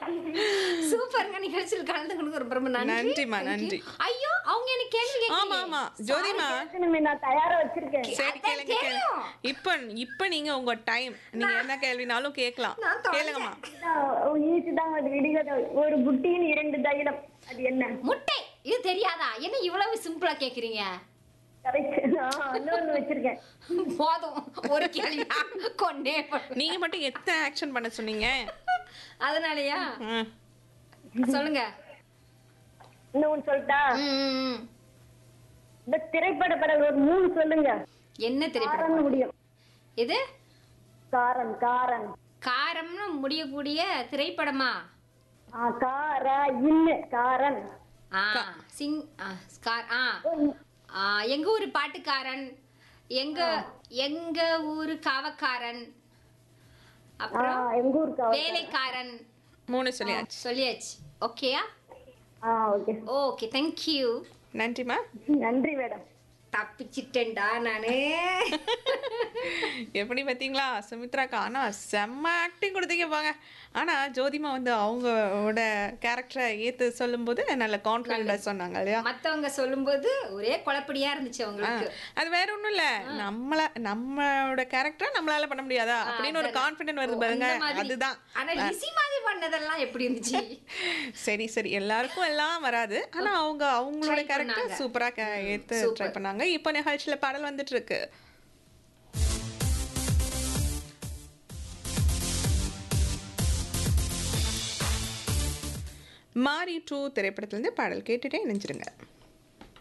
சூப்பர்ங்க. நிகழ்ச்சியில் கலந்துக்கணுங்க ரொம்ப நன்றி. நன்றிம்மா, Thank you. நன்றி. ஐயோ அவங்க எனக்கு கேள்வி ஆமா கேட்கலையே. ஆமா ஜோதிமா நான் தயாரா வச்சிருக்கேன். சரி அதான் கேளுங்க கேளுங்க. தெரியும். இப்ப நீங்க உங்க டைம், நீங்க என்ன கேள்வினாலும் கேட்கலாம். நான் தொலைச்சேன். கேளுங்கம்மா. ஈஸி தான் அது விடுகதை. ஒரு புட்டியின் 2 தைலம். அது என்ன? முட்டை. இது தெரியாதா? என்ன இவ்வளவு சிம்பிளா கேக்குறீங்க? கரெக்ட். இன்னொன்னு வச்சிருக்கேன். போதும் ஒரு கேள்வி கொண்டே போடு. நீங்க மட்டும் எத்தனை ஆக்ஷன் பண்ண சொன்னீங்க? அதனாலயா ம். சொல்லுங்க. இன்னொன்னு சொல்லிட்டா? ம். இந்த திரைப்பட படம் ஒரு 3 சொல்லுங்க. என்ன திரைப்படம்? காரன் முடியும். இது காரன் காரன். காரம்னு முடியக்கூடிய திரைப்படமா? கார இல்ல காரன். சிங் ஸ்கார் எங்க ஊரு பாட்டுக்காரன், எங்க ஊரு காவக்காரன், அப்புறம் எங்க ஊர் காவல். வேலைக்காரன் 3 சொல்லியாச்சு. சொல்லியாச்சு. ஓகேயா? ஓகே. Okay thank you. நன்றிம்மா. நன்றி மேடம். தப்பிச்சிட்டேன்டா நானு. எப்படி பார்த்தீங்களா சுமித்ராக்கா? ஆனா செம்ம ஆக்டிங் கொடுத்தீங்க போங்க. ஆனா ஜோதிமா வந்து அவங்களோட கேரக்டரை ஏத்து சொல்லும்போது நல்ல கான்ஃபிடென்ட்டா சொன்னாங்க இல்லையா? மத்தவங்க சொல்லும்போது ஒரே குழப்படியா இருந்துச்சு அவங்களுக்கு. அது வேற ஒண்ணும் இல்ல, நம்மளோட கேரக்டரை நம்மளால பண்ண முடியாதா அப்படின்னு ஒரு கான்ஃபிடென்ட் வருது பாருங்க, அதுதான். ஆனா லிசி மாதிரி பண்ணதெல்லாம் எப்படி இருந்துச்சு? சரி சரி, எல்லாருக்கும் எல்லாம் வராது. ஆனா அவங்களோட Try கேரக்டர் பண்ணாங்க. சூப்பரா ஏத்து ட்ரை பண்ணாங்க. இப்போ நிகழ்ச்சியில பாடல் வந்துட்டு இருக்கு. மாரி 2 திரைப்படத்திலிருந்து பாடல் கேட்டுட்டே நினைச்சிருங்க.